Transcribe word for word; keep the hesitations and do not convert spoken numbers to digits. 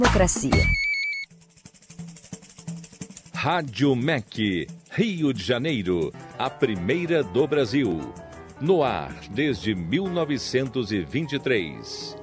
Democracia. Rádio M E C, Rio de Janeiro, a primeira do Brasil. No ar desde mil novecentos e vinte e três.